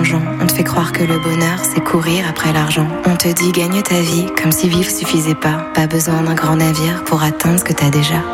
plongeon. On te fait croire que le bonheur, c'est courir après l'argent. On te dit gagne ta vie, comme si vivre suffisait pas. Pas besoin d'un grand navire pour atteindre ce que t'as déjà.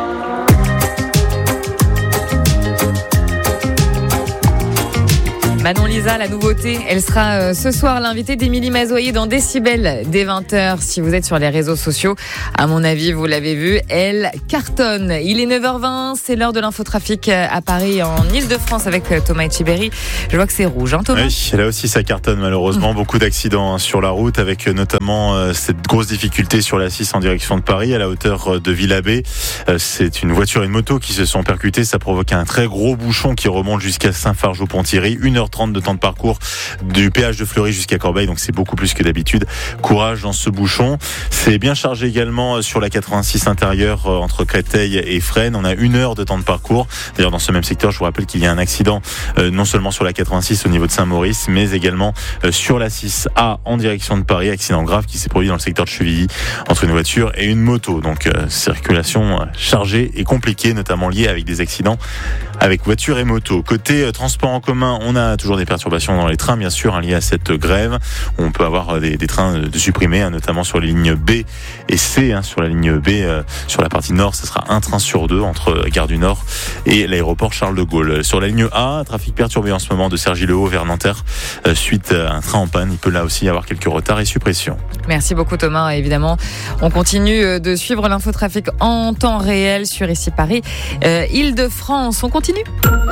Manon Lisa, la nouveauté, elle sera ce soir l'invitée d'Émilie Mazoyer dans Décibel dès 20h. Si vous êtes sur les réseaux sociaux, à mon avis, vous l'avez vu, elle cartonne. Il est 9h20, c'est l'heure de l'infotrafic à Paris en Ile-de-France avec Thomas Etcheberry. Je vois que c'est rouge, hein Thomas ? Oui, là aussi ça cartonne malheureusement. Beaucoup d'accidents sur la route avec notamment cette grosse difficulté sur la 6 en direction de Paris à la hauteur de Villabé. C'est une voiture et une moto qui se sont percutées. Ça provoque un très gros bouchon qui remonte jusqu'à Saint-Fargeau-Ponthierry. 1h30 de temps de parcours du péage de Fleury jusqu'à Corbeil, donc c'est beaucoup plus que d'habitude. Courage dans ce bouchon. C'est bien chargé également sur la 86 intérieure entre Créteil et Fresnes. On a 1 heure de temps de parcours. D'ailleurs, dans ce même secteur, je vous rappelle qu'il y a un accident non seulement sur la 86 au niveau de Saint-Maurice, mais également sur la 6A en direction de Paris. Accident grave qui s'est produit dans le secteur de Chevilly entre une voiture et une moto. Donc circulation chargée et compliquée, notamment liée avec des accidents avec voiture et moto. Côté transport en commun, on a toujours des perturbations dans les trains, bien sûr, liées à cette grève. On peut avoir des trains de supprimés, notamment sur les lignes B et C. Sur la ligne B, sur la partie nord, ce sera un train sur 2 entre Gare du Nord et l'aéroport Charles de Gaulle. Sur la ligne A, trafic perturbé en ce moment de Cergy-le-Haut vers Nanterre, suite à un train en panne. Il peut là aussi y avoir quelques retards et suppressions. Merci beaucoup Thomas. Évidemment, on continue de suivre l'infotrafic en temps réel sur ici Paris, Île-de-France. On continue.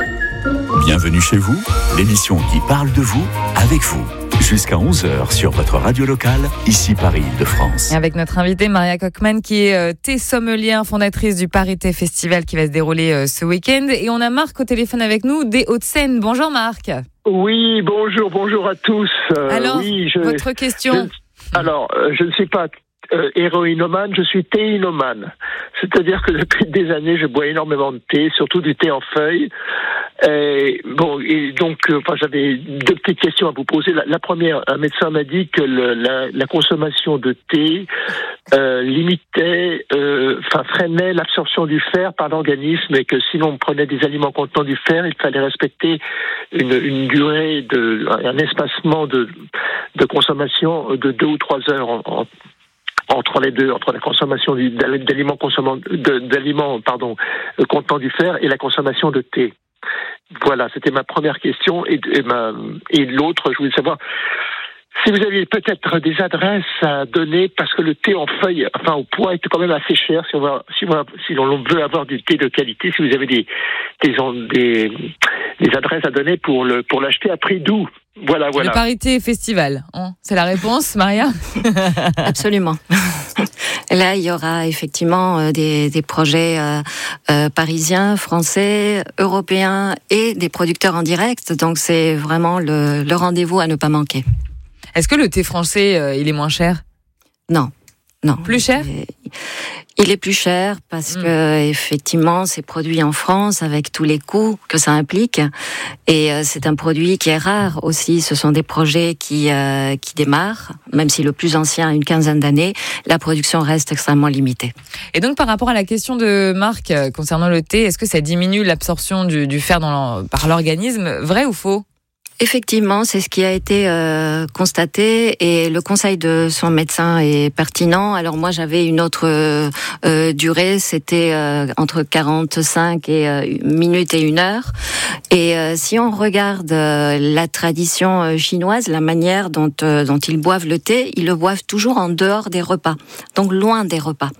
Bienvenue chez vous, l'émission qui parle de vous, avec vous. Jusqu'à 11h sur votre radio locale, ici Paris Île-de-France. Avec notre invitée Maria Cockman qui est thé sommelière, fondatrice du Paris Thé Festival qui va se dérouler ce week-end. Et on a Marc au téléphone avec nous des Hauts-de-Seine. Bonjour Marc. Oui, bonjour à tous. Alors, oui, votre question. Je ne suis pas héroïnomane, je suis théinomane. C'est-à-dire que depuis des années, je bois énormément de thé, surtout du thé en feuilles. Et donc, j'avais 2 petites questions à vous poser. La première, un médecin m'a dit que la consommation de thé freinait l'absorption du fer par l'organisme, et que si l'on prenait des aliments contenant du fer, il fallait respecter une durée un espacement de consommation de 2 ou 3 heures entre les deux, entre la consommation d'aliments contenant du fer et la consommation de thé. Voilà, c'était ma première question. Et l'autre, je voulais savoir si vous aviez peut-être des adresses à donner, parce que le thé en feuille, au poids, est quand même assez cher. Si l'on veut avoir du thé de qualité, si vous avez des adresses à donner pour l'acheter à prix doux. Voilà. Le Paris Thé Festival, c'est la réponse, Maria ? Absolument. Là, il y aura effectivement des projets parisiens, français, européens et des producteurs en direct. Donc, c'est vraiment le rendez-vous à ne pas manquer. Est-ce que le thé français, il est moins cher ? Non. Plus cher ? Il est plus cher parce que effectivement, c'est produit en France avec tous les coûts que ça implique, et c'est un produit qui est rare aussi. Ce sont des projets qui démarrent, même si le plus ancien a une 15aine d'années, la production reste extrêmement limitée. Et donc, par rapport à la question de Marc concernant le thé, est-ce que ça diminue l'absorption du fer par l'organisme ? Vrai ou faux ? Effectivement, c'est ce qui a été constaté, et le conseil de son médecin est pertinent. Alors moi, j'avais une autre durée, c'était entre 45 minutes et 1 heure. Et si on regarde la tradition chinoise, la manière dont ils boivent le thé, ils le boivent toujours en dehors des repas, donc loin des repas.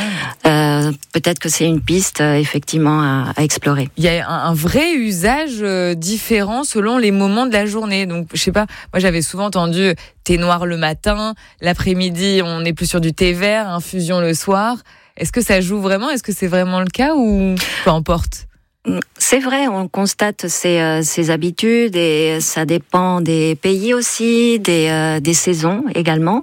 Peut-être que c'est une piste effectivement à explorer. Il y a un vrai usage différent selon les moments de la journée. Donc, je sais pas, moi j'avais souvent entendu thé noir le matin, l'après-midi on est plus sur du thé vert, infusion le soir. Est-ce que ça joue vraiment ? Est-ce que c'est vraiment le cas ou peu importe ? C'est vrai, on constate ces habitudes, et ça dépend des pays aussi, des saisons également.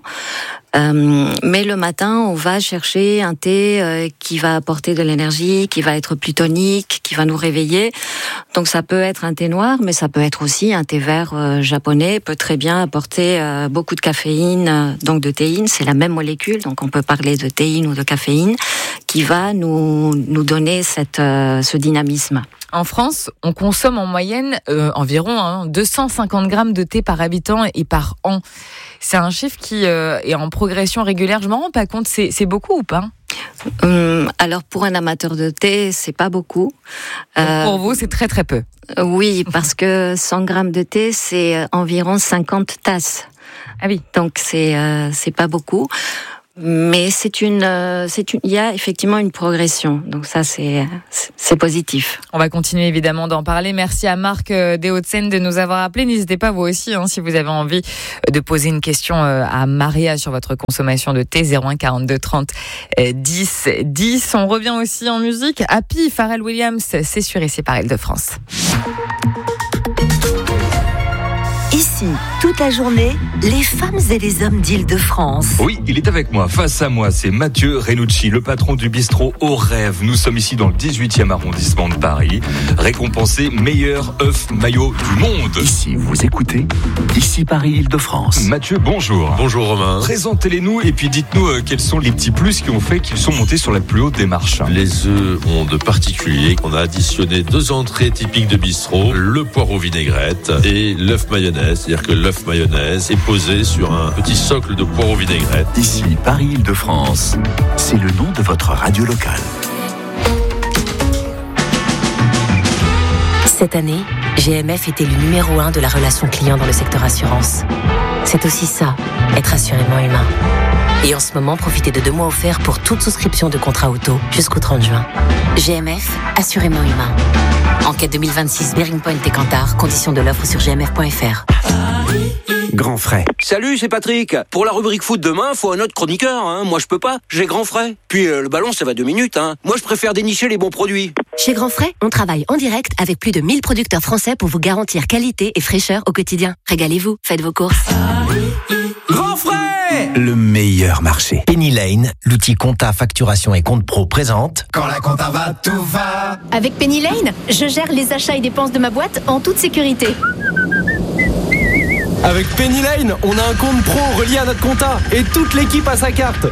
Mais le matin, on va chercher un thé qui va apporter de l'énergie, qui va être plus tonique, qui va nous réveiller. Donc ça peut être un thé noir, mais ça peut être aussi un thé vert japonais, peut très bien apporter beaucoup de caféine, donc de théine, c'est la même molécule, donc on peut parler de théine ou de caféine, qui va nous donner ce dynamisme. En France, on consomme en moyenne environ 250 grammes de thé par habitant et par an. C'est un chiffre qui est en progression régulière. Je m'en rends pas compte, c'est beaucoup ou pas ? Alors pour un amateur de thé, c'est pas beaucoup. Pour vous, c'est très très peu. Oui, parce que 100 grammes de thé, c'est environ 50 tasses. Ah oui. Donc c'est pas beaucoup. Mais il y a effectivement une progression. Donc ça, c'est positif. On va continuer évidemment d'en parler. Merci à Marc des Hauts-de-Seine de nous avoir appelés. N'hésitez pas vous aussi, si vous avez envie de poser une question à Maria sur votre consommation de thé, 01 42 30 10 10. On revient aussi en musique. Happy, Pharrell Williams, c'est sur Ici par Île-de-France. Ici, toute la journée, les femmes et les hommes d'Île-de-France. Oui, il est avec moi. Face à moi, c'est Mathieu Renucci, le patron du bistrot Au Rêve. Nous sommes ici dans le 18e arrondissement de Paris, récompensé meilleur œuf maillot du monde. Ici, vous écoutez Ici Paris Île-de-France. Mathieu, bonjour. Bonjour Romain. Présentez-les-nous et puis dites-nous quels sont les petits plus qui ont fait qu'ils sont montés sur la plus haute des marches. Les œufs ont de particulier. On a additionné 2 entrées typiques de bistrot, le poireau vinaigrette et l'œuf mayonnaise. C'est-à-dire que l'œuf mayonnaise est posé sur un petit socle de poireau vinaigrette. Ici Paris Île-de-France, c'est le nom de votre radio locale. Cette année, GMF était le numéro 1 de la relation client dans le secteur assurance. C'est aussi ça, être assurément humain. Et en ce moment, profitez de 2 mois offerts pour toute souscription de contrat auto jusqu'au 30 juin. GMF, assurément humain. Enquête 2026, Bearing Point et Kantar. Conditions de l'offre sur gmf.fr. Grand frais. Salut, c'est Patrick. Pour la rubrique foot demain, faut un autre chroniqueur. Moi, je peux pas. J'ai Grand frais. Puis le ballon, ça va 2 minutes. Moi, je préfère dénicher les bons produits. Chez Grand Frais, on travaille en direct avec plus de 1000 producteurs français pour vous garantir qualité et fraîcheur au quotidien. Régalez-vous, faites vos courses. Grand frais! Le meilleur marché. Penny Lane, l'outil compta, facturation et compte pro présente. Quand la compta va, tout va. Avec Penny Lane, je gère les achats et dépenses de ma boîte en toute sécurité. Avec Penny Lane, on a un compte pro relié à notre compta et toute l'équipe a sa carte.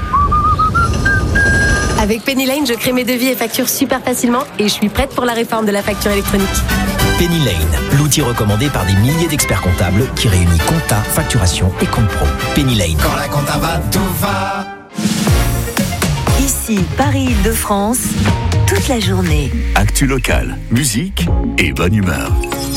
Avec Penny Lane, je crée mes devis et factures super facilement et je suis prête pour la réforme de la facture électronique. Penny Lane, l'outil recommandé par des milliers d'experts comptables qui réunit compta, facturation et compte pro. Penny Lane. Quand la compta va, tout va. Ici, Paris Île-de-France, toute la journée. Actu locale, musique et bonne humeur.